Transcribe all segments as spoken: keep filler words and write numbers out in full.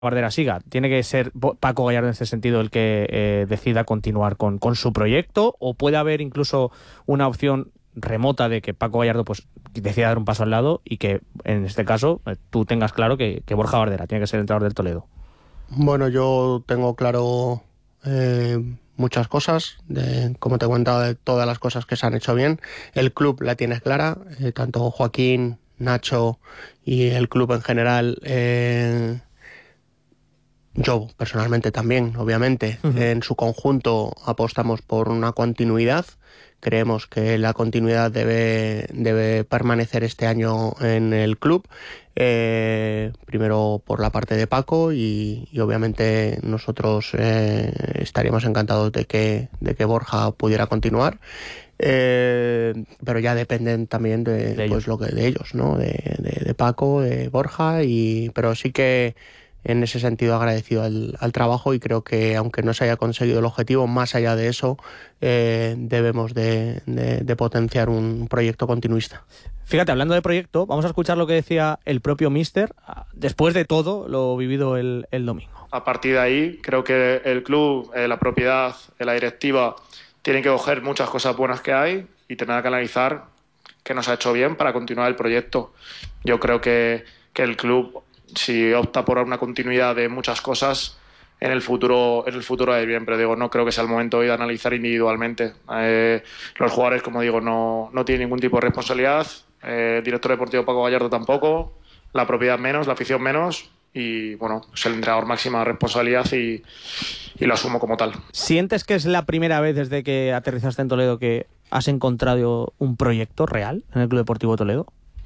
Bardera siga, ¿tiene que ser Paco Gallardo en ese sentido el que eh, decida continuar con, con su proyecto, o puede haber incluso una opción remota de que Paco Gallardo pues decida dar un paso al lado y que en este caso eh, tú tengas claro que, que Borja Bardera tiene que ser el entrenador del Toledo? Bueno, yo tengo claro eh, muchas cosas, de, como te he contado, de todas las cosas que se han hecho bien. El club la tiene clara, eh, tanto Joaquín, Nacho y el club en general. Eh, Yo personalmente también, obviamente. Uh-huh. En su conjunto apostamos por una continuidad. Creemos que la continuidad debe, debe permanecer este año en el club. Eh, primero por la parte de Paco y, y obviamente nosotros eh, estaríamos encantados de que, de que Borja pudiera continuar. Eh, pero ya dependen también de, de, pues, ellos. Lo que, de ellos, ¿no? De, de, de Paco, de Borja, y, pero sí que en ese sentido agradecido al, al trabajo, y creo que aunque no se haya conseguido el objetivo, más allá de eso eh, debemos de, de, de potenciar un proyecto continuista. Fíjate, hablando de proyecto, vamos a escuchar lo que decía el propio míster después de todo lo vivido el, el domingo. A partir de ahí creo que el club, eh, la propiedad, eh, la directiva tienen que coger muchas cosas buenas que hay y tener que analizar qué nos ha hecho bien para continuar el proyecto. Yo creo que, que el club, si opta por una continuidad de muchas cosas, en el futuro en el futuro es bien, pero digo, no creo que sea el momento hoy de analizar individualmente. Eh, los jugadores, como digo, no, no tienen ningún tipo de responsabilidad, eh, el director deportivo Paco Gallardo tampoco, la propiedad menos, la afición menos, y bueno, es el entrenador máxima responsabilidad y, y lo asumo como tal. ¿Sientes que es la primera vez desde que aterrizaste en Toledo que has encontrado un proyecto real en el Club Deportivo Toledo?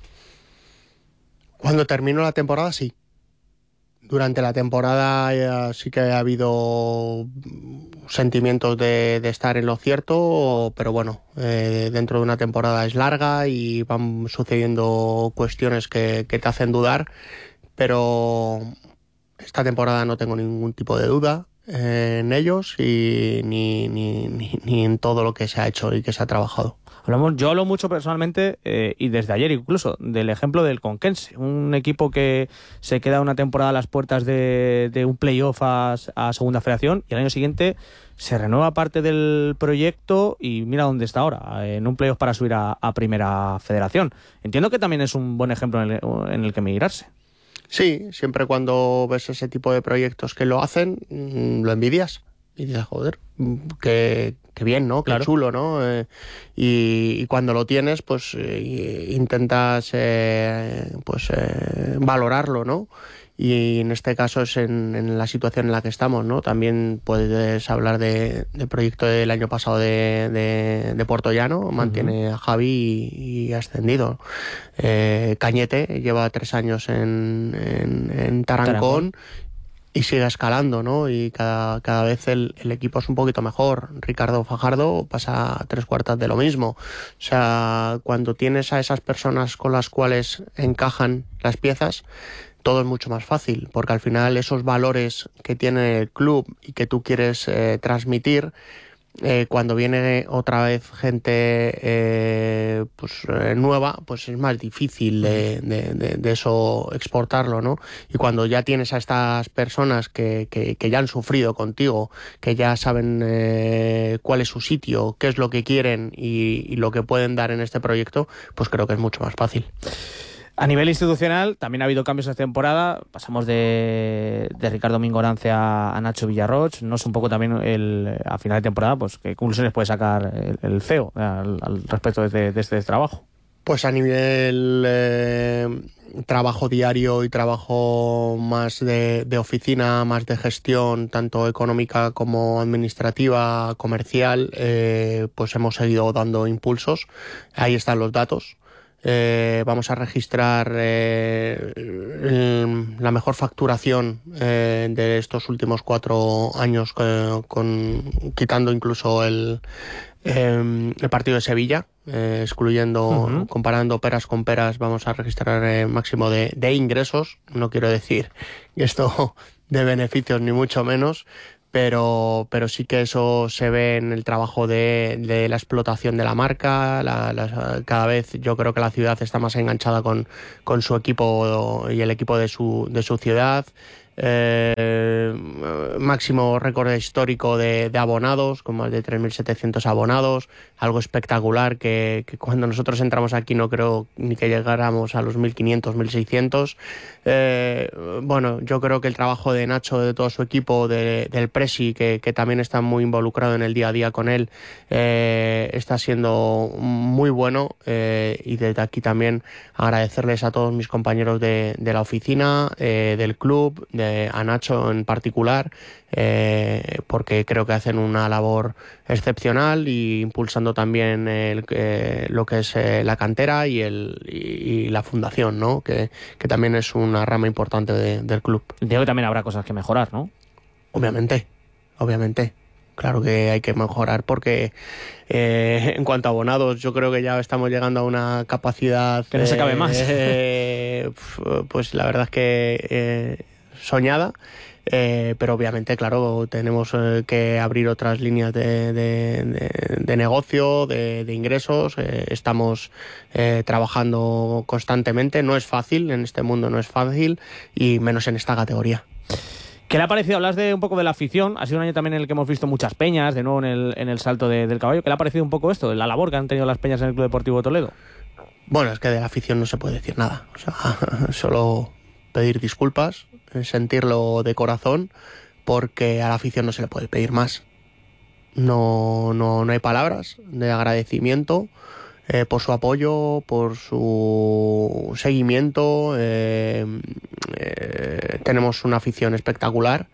Cuando terminó la temporada, sí. Durante la temporada sí que ha habido sentimientos de, de estar en lo cierto, pero bueno, eh, dentro de una temporada es larga y van sucediendo cuestiones que, que te hacen dudar, pero esta temporada no tengo ningún tipo de duda eh, en ellos y ni, ni, ni, ni en todo lo que se ha hecho y que se ha trabajado. Hablamos, yo hablo mucho personalmente eh, y desde ayer incluso del ejemplo del Conquense, un equipo que se queda una temporada a las puertas de, de un playoff a, a Segunda Federación y al año siguiente se renueva parte del proyecto y mira dónde está ahora, en un playoff para subir a, a Primera Federación. Entiendo que también es un buen ejemplo en el, en el que mirarse. Sí, siempre cuando ves ese tipo de proyectos que lo hacen, lo envidias. Y dices, joder, qué, qué bien, ¿no? Qué claro. chulo, ¿no? Eh, y, y cuando lo tienes, pues eh, intentas eh, pues eh, valorarlo, ¿no? Y en este caso es en, en la situación en la que estamos, ¿no? También puedes hablar de, del proyecto del año pasado de, de, de Puerto Llano, mantiene uh-huh. a Javi y, y ha ascendido. Eh, Cañete lleva tres años en, en, en Tarancón, Tarancón. Y sigue escalando, ¿no? Y cada, cada vez el, el equipo es un poquito mejor. Ricardo Fajardo pasa a tres cuartas de lo mismo. O sea, cuando tienes a esas personas con las cuales encajan las piezas, todo es mucho más fácil, porque al final esos valores que tiene el club y que tú quieres eh, transmitir, eh, cuando viene otra vez gente eh, pues eh, nueva, pues es más difícil de, de, de, de eso exportarlo, ¿no? Y cuando ya tienes a estas personas que, que, que ya han sufrido contigo, que ya saben eh, cuál es su sitio, qué es lo que quieren y, y lo que pueden dar en este proyecto, pues creo que es mucho más fácil. A nivel institucional también ha habido cambios esta temporada. Pasamos de, de Ricardo Mingorance a, a Nacho Villarroch. No sé un poco también el, a final de temporada pues qué conclusiones puede sacar el, el C E O al, al respecto de este, de este trabajo. Pues a nivel eh, trabajo diario y trabajo más de, de oficina, más de gestión, tanto económica como administrativa, comercial, eh, pues hemos seguido dando impulsos. Ahí están los datos. Eh, vamos a registrar eh, el, la mejor facturación eh, de estos últimos cuatro años, eh, con, quitando incluso el, eh, el partido de Sevilla, eh, excluyendo, uh-huh. comparando peras con peras, vamos a registrar el máximo de, de ingresos. No quiero decir esto de beneficios ni mucho menos, pero pero sí que eso se ve en el trabajo de, de la explotación de la marca. La, la, cada vez yo creo que la ciudad está más enganchada con, con su equipo y el equipo de su, de su ciudad. eh, máximo récord histórico de, de abonados, con más de tres mil setecientos abonados, algo espectacular que, que cuando nosotros entramos aquí no creo ni que llegáramos a los mil quinientos, mil seiscientos. Eh, bueno, yo creo que el trabajo de Nacho, de todo su equipo, de, del Presi, que, que también está muy involucrado en el día a día con él, eh, está siendo muy bueno, eh, y desde aquí también agradecerles a todos mis compañeros de, de la oficina, eh, del club, de, a Nacho en particular, eh, porque creo que hacen una labor excepcional y impulsando también el, eh, lo que es eh, la cantera y, el, y, y la fundación, ¿no? que, que también es una rama importante de, del club. Digo que también habrá cosas que mejorar, ¿no? Obviamente, obviamente. Claro que hay que mejorar porque eh, en cuanto a abonados yo creo que ya estamos llegando a una capacidad... Que no se cabe más. Eh, pues la verdad es que eh, soñada. Eh, pero obviamente, claro, tenemos eh, que abrir otras líneas de, de, de, de negocio, de, de ingresos. Eh, estamos eh, trabajando constantemente. No es fácil, en este mundo no es fácil, y menos en esta categoría. ¿Qué le ha parecido? Hablas de un poco de la afición. Ha sido un año también en el que hemos visto muchas peñas, de nuevo en el, en el salto de, del caballo. ¿Qué le ha parecido un poco esto, de la labor que han tenido las peñas en el Club Deportivo Toledo? Bueno, es que de la afición no se puede decir nada. O sea, solo pedir disculpas, sentirlo de corazón, porque a la afición no se le puede pedir más. No, no, no hay palabras de agradecimiento eh, por su apoyo, por su seguimiento. Eh, eh, tenemos una afición espectacular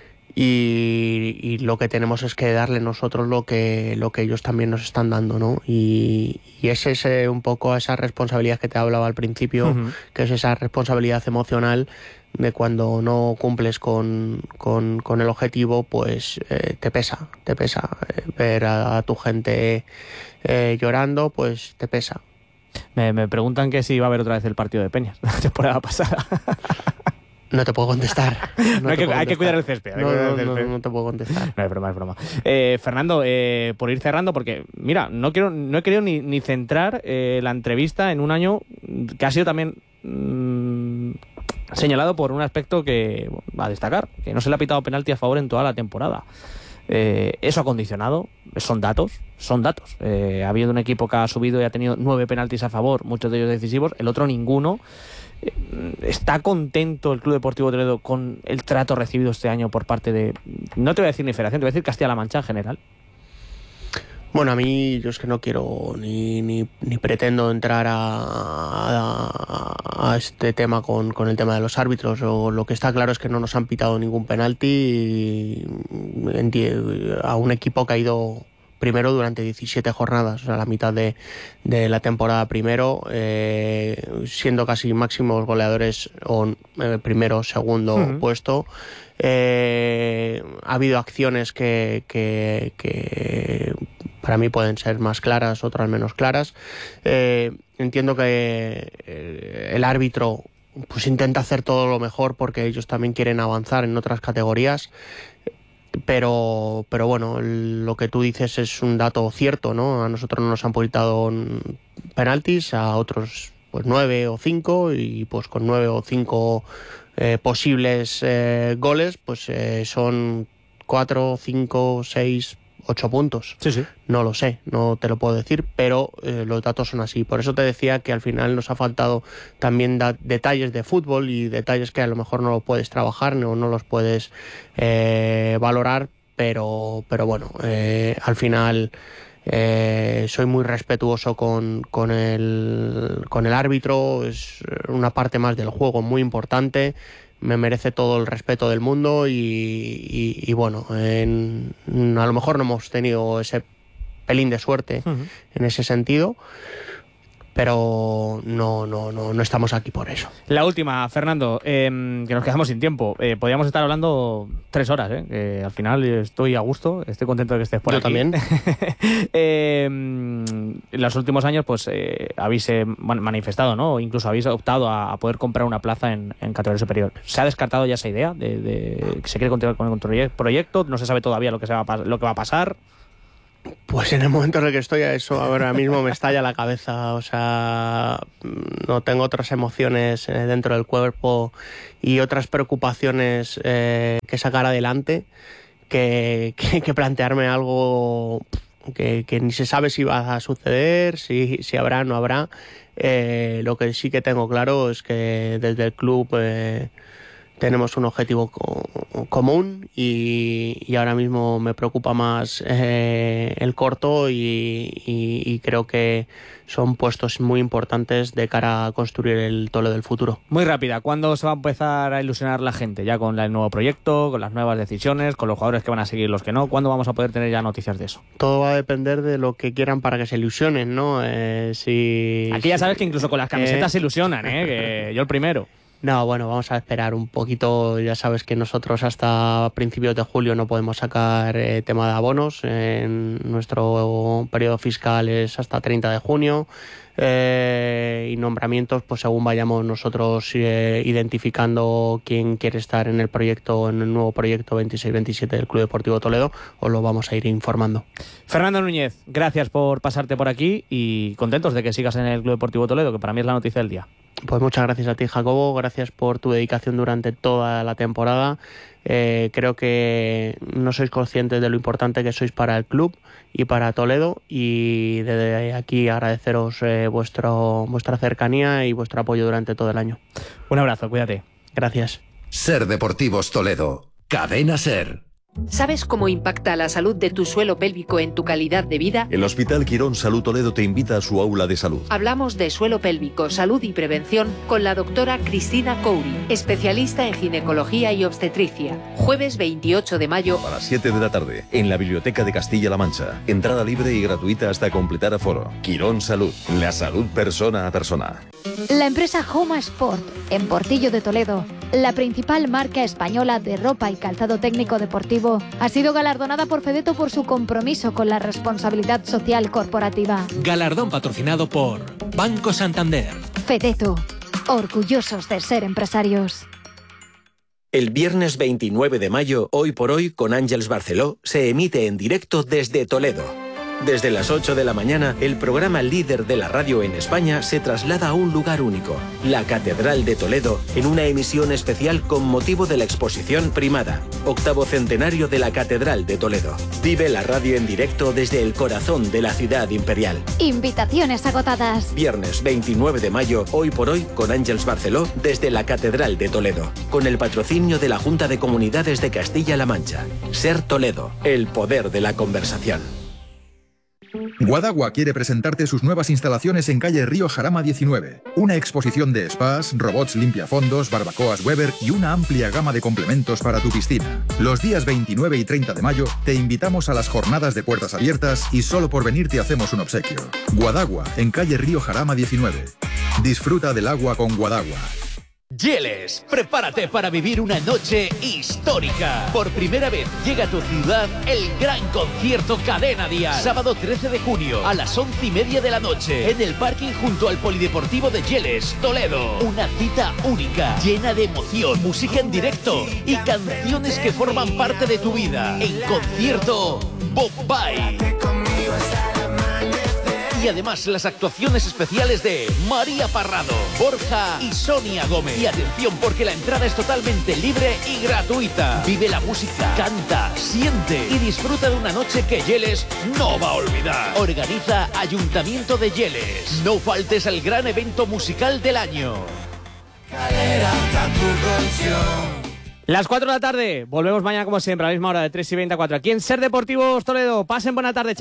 y, y lo que tenemos es que darle nosotros lo que, lo que ellos también nos están dando, ¿no? Y, y ese es eh, un poco esa responsabilidad que te hablaba al principio, uh-huh. que es esa responsabilidad emocional de cuando no cumples con, con, con el objetivo, pues eh, te pesa, te pesa. Eh, ver a, a tu gente eh, llorando, pues te pesa. Me, me preguntan que si va a haber otra vez el partido de Peñas la temporada pasada. No te puedo contestar. No, no hay, que, puedo hay que cuidar el césped. No, cuidar no, el césped. No, no te puedo contestar. No es broma, es broma. Eh, Fernando, eh, por ir cerrando, porque mira, no quiero, no he querido ni, ni centrar eh, la entrevista en un año que ha sido también mmm, señalado por un aspecto que va a destacar, que no se le ha pitado penalti a favor en toda la temporada. Eh, eso ha condicionado, son datos, son datos. Eh, ha habido un equipo que ha subido y ha tenido nueve penaltis a favor, muchos de ellos decisivos, el otro ninguno. ¿Está contento el Club Deportivo Toledo con el trato recibido este año por parte de, no te voy a decir ni Federación, te voy a decir Castilla-La Mancha en general? Bueno, a mí yo es que no quiero ni, ni, ni pretendo entrar a, a, a este tema con, con el tema de los árbitros. O lo que está claro es que no nos han pitado ningún penalti a un equipo que ha ido primero durante diecisiete jornadas, o sea, la mitad de, de la temporada primero, eh, siendo casi máximos goleadores o eh, primero, segundo uh-huh. puesto. Eh, ha habido acciones que, que, que para mí pueden ser más claras, otras menos claras. Eh, entiendo que eh, el árbitro pues intenta hacer todo lo mejor porque ellos también quieren avanzar en otras categorías. Pero, pero bueno, lo que tú dices es un dato cierto, ¿no? A nosotros no nos han pitado penaltis, a otros pues nueve o cinco, y pues con nueve o cinco eh, posibles eh, goles, pues eh, son cuatro, cinco, seis, ocho puntos. Sí, sí. No lo sé, no te lo puedo decir, pero eh, los datos son así. Por eso te decía que al final nos ha faltado también da- detalles de fútbol y detalles que a lo mejor no lo puedes trabajar, no, no los puedes eh, valorar, pero, pero bueno, eh, al final eh, soy muy respetuoso con, con, el, con el árbitro, es una parte más del juego muy importante. Me merece todo el respeto del mundo y, y, y bueno, en, a lo mejor no hemos tenido ese pelín de suerte uh-huh. en ese sentido, pero no, no, no, no estamos aquí por eso. La última, Fernando, eh, que nos quedamos sin tiempo. Eh, podríamos estar hablando tres horas, ¿eh? Eh, al final estoy a gusto, estoy contento de que estés por Yo aquí. también. eh, en los últimos años, pues eh, habéis eh, manifestado, ¿no? O incluso habéis optado a, a poder comprar una plaza en, en categoría superior. ¿Se ha descartado ya esa idea de, de que se quiere continuar con el proyecto? ¿No se sabe todavía lo que se va a, lo que va a pasar? Pues en el momento en el que estoy a eso ahora mismo me estalla la cabeza, o sea, no tengo otras emociones dentro del cuerpo y otras preocupaciones eh, que sacar adelante que, que, que plantearme algo que, que ni se sabe si va a suceder, si, si habrá o no habrá. Eh, lo que sí que tengo claro es que desde el club eh, tenemos un objetivo co- común y, y ahora mismo me preocupa más eh, el corto y, y, y creo que son puestos muy importantes de cara a construir el Toledo del futuro. Muy rápida, ¿cuándo se va a empezar a ilusionar la gente? Ya con el nuevo proyecto, con las nuevas decisiones, con los jugadores que van a seguir, los que no. ¿Cuándo vamos a poder tener ya noticias de eso? Todo va a depender de lo que quieran para que se ilusionen, ¿no? Eh, si, Aquí ya sabes que incluso con las camisetas eh... se ilusionan, ¿eh? Que yo el primero. No, bueno, vamos a esperar un poquito. Ya sabes que nosotros hasta principios de julio no podemos sacar eh, tema de abonos. En nuestro periodo fiscal es hasta treinta de junio. Eh, y nombramientos, pues según vayamos nosotros eh, identificando quién quiere estar en el proyecto, en el nuevo proyecto veintiséis veintisiete del Club Deportivo Toledo, os lo vamos a ir informando. Fernando Núñez, gracias por pasarte por aquí y contentos de que sigas en el Club Deportivo Toledo, que para mí es la noticia del día. Pues muchas gracias a ti, Jacobo, gracias por tu dedicación durante toda la temporada. Eh, creo que no sois conscientes de lo importante que sois para el club y para Toledo, y desde aquí agradeceros eh, vuestro, vuestra cercanía y vuestro apoyo durante todo el año. Un abrazo, cuídate. Gracias. Ser Deportivos Toledo, Cadena Ser. ¿Sabes cómo impacta la salud de tu suelo pélvico en tu calidad de vida? El Hospital Quirón Salud Toledo te invita a su aula de salud. Hablamos de suelo pélvico, salud y prevención con la doctora Cristina Couri, especialista en ginecología y obstetricia. Jueves veintiocho de mayo a las siete de la tarde, en la Biblioteca de Castilla-La Mancha. Entrada libre y gratuita hasta completar aforo. Quirón Salud, la salud persona a persona. La empresa Homa Sport, en Portillo de Toledo, la principal marca española de ropa y calzado técnico deportivo, ha sido galardonada por Fedeto por su compromiso con la responsabilidad social corporativa. Galardón patrocinado por Banco Santander. Fedeto, orgullosos de ser empresarios. El viernes veintinueve de mayo, Hoy por Hoy, con Àngels Barceló, se emite en directo desde Toledo. Desde las ocho de la mañana, el programa líder de la radio en España se traslada a un lugar único, la Catedral de Toledo, en una emisión especial con motivo de la exposición Primada, octavo centenario de la Catedral de Toledo. Vive la radio en directo desde el corazón de la ciudad imperial. Invitaciones agotadas. Viernes veintinueve de mayo, Hoy por Hoy, con Àngels Barceló, desde la Catedral de Toledo, con el patrocinio de la Junta de Comunidades de Castilla-La Mancha. Ser Toledo, el poder de la conversación. Guadagua quiere presentarte sus nuevas instalaciones en calle Río Jarama diecinueve. Una exposición de spas, robots limpiafondos, barbacoas Weber y una amplia gama de complementos para tu piscina. Los días veintinueve y treinta de mayo te invitamos a las jornadas de puertas abiertas y solo por venir te hacemos un obsequio. Guadagua, en calle Río Jarama diecinueve. Disfruta del agua con Guadagua. Yeles, prepárate para vivir una noche histórica. Por primera vez llega a tu ciudad el gran concierto Cadena Dial. Sábado trece de junio a las once y media de la noche en el parking junto al Polideportivo de Yeles, Toledo. Una cita única, llena de emoción, música en directo y canciones que forman parte de tu vida. En concierto Bombay. Y además las actuaciones especiales de María Parrado, Borja y Sonia Gómez. Y atención, porque la entrada es totalmente libre y gratuita. Vive la música, canta, siente y disfruta de una noche que Yeles no va a olvidar. Organiza Ayuntamiento de Yeles. No faltes al gran evento musical del año. Las cuatro de la tarde, volvemos mañana como siempre a la misma hora de tres y veinte a cuatro aquí en Ser Deportivos Toledo. Pasen buena tarde, chavales.